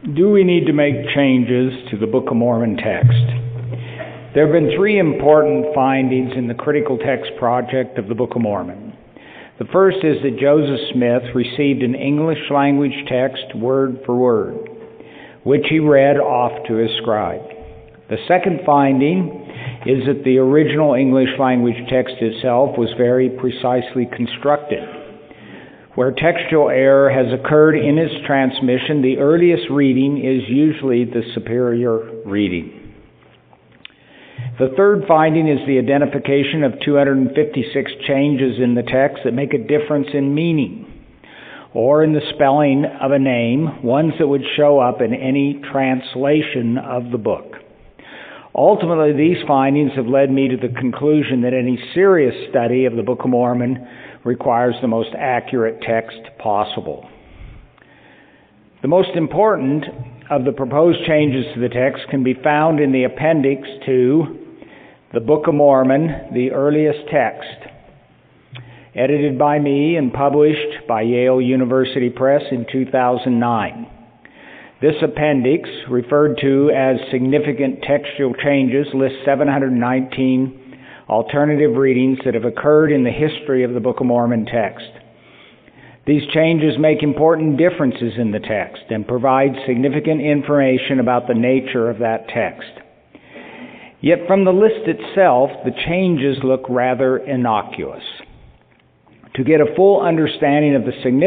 Do we need to make changes to the Book of Mormon text? There have been three important findings in the Critical Text Project of the Book of Mormon. The first is that Joseph Smith received an English language text word for word, which he read off to his scribe. The second finding is that the original English language text itself was very precisely constructed. Where textual error has occurred in its transmission, the earliest reading is usually the superior reading. The third finding is the identification of 256 changes in the text that make a difference in meaning, or in the spelling of a name, ones that would show up in any translation of the book. Ultimately, these findings have led me to the conclusion that any serious study of the Book of Mormon requires the most accurate text possible. The most important of the proposed changes to the text can be found in the appendix to the Book of Mormon, the earliest text, edited by me and published by Yale University Press in 2009. This appendix, referred to as Significant Textual Changes, lists 719 alternative readings that have occurred in the history of the Book of Mormon text. These changes make important differences in the text and provide significant information about the nature of that text. Yet from the list itself, the changes look rather innocuous. To get a full understanding of the significance